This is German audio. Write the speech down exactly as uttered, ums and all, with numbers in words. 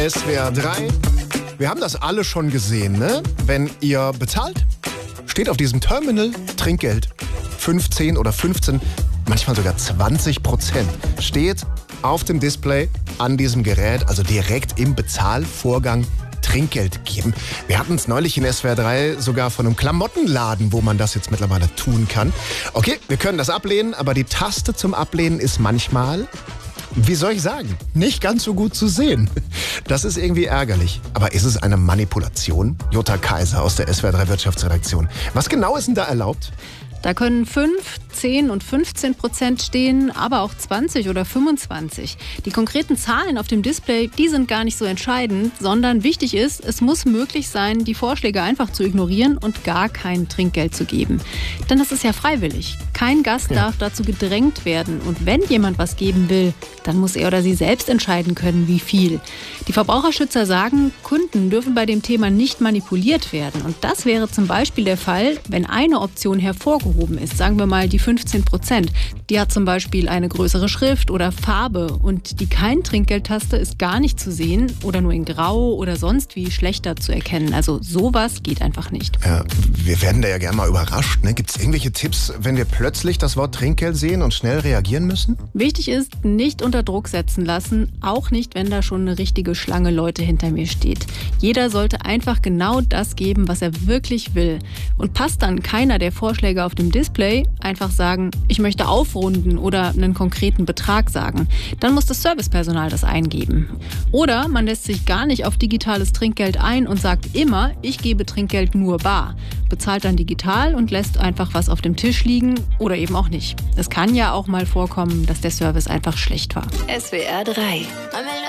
S W R drei. Wir haben das alle schon gesehen, ne? Wenn ihr bezahlt, steht auf diesem Terminal Trinkgeld. fünfzehn oder fünfzehn, manchmal sogar zwanzig Prozent steht auf dem Display an diesem Gerät, also direkt im Bezahlvorgang Trinkgeld geben. Wir hatten es neulich in S W R drei sogar von einem Klamottenladen, wo man das jetzt mittlerweile tun kann. Okay, wir können das ablehnen, aber die Taste zum Ablehnen ist manchmal, wie soll ich sagen, nicht ganz so gut zu sehen. Das ist irgendwie ärgerlich. Aber ist es eine Manipulation? Jutta Kaiser aus der S W R drei Wirtschaftsredaktion. Was genau ist denn da erlaubt? Da können fünf, zehn und fünfzehn Prozent stehen, aber auch zwanzig oder fünfundzwanzig. Die konkreten Zahlen auf dem Display, die sind gar nicht so entscheidend, sondern wichtig ist, es muss möglich sein, die Vorschläge einfach zu ignorieren und gar kein Trinkgeld zu geben. Denn das ist ja freiwillig. Kein Gast ja. darf dazu gedrängt werden. Und wenn jemand was geben will, dann muss er oder sie selbst entscheiden können, wie viel. Die Verbraucherschützer sagen, Kunden dürfen bei dem Thema nicht manipuliert werden. Und das wäre zum Beispiel der Fall, wenn eine Option hervorgehoben ist. Sagen wir mal die fünfzehn Prozent. Die hat zum Beispiel eine größere Schrift oder Farbe. Und die Kein-Trinkgeld-Taste ist gar nicht zu sehen oder nur in Grau oder sonst wie schlechter zu erkennen. Also sowas geht einfach nicht. Ja, wir werden da ja gerne mal überrascht. Ne? Gibt es irgendwelche Tipps, wenn wir plötzlich das Wort Trinkgeld sehen und schnell reagieren müssen? Wichtig ist, nicht unter Druck setzen lassen, auch nicht, wenn da schon eine richtige Schlange Leute hinter mir steht. Jeder sollte einfach genau das geben, was er wirklich will. Und passt dann keiner der Vorschläge auf dem Display, einfach sagen, ich möchte aufrunden oder einen konkreten Betrag sagen. Dann muss das Servicepersonal das eingeben. Oder man lässt sich gar nicht auf digitales Trinkgeld ein und sagt immer, ich gebe Trinkgeld nur bar. Bezahlt dann digital und lässt einfach was auf dem Tisch liegen oder eben auch nicht. Es kann ja auch mal vorkommen, dass der Service einfach schlecht war. S W R drei.